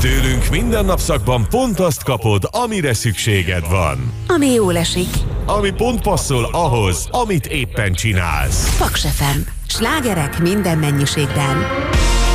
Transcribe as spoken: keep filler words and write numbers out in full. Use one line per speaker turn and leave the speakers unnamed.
Tőlünk minden napszakban pont azt kapod, amire szükséged van.
Ami jól esik.
Ami pont passzol ahhoz, amit éppen csinálsz.
Paks ef em. Slágerek minden mennyiségben.